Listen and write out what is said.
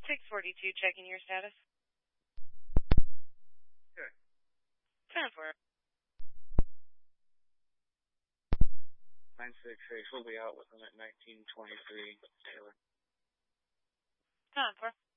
642, checking your status. Good. 10-4. 968, we'll be out with him at 1923, Taylor. 10-4.